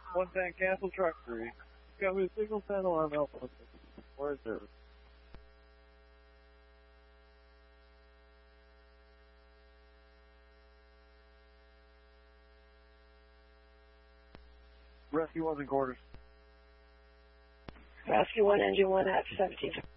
One tank, cancel truck 3. Got me a single 10 alarm Alpha. Where is there? Rescue 1's in quarters. Rescue 1, Engine 1 at 17.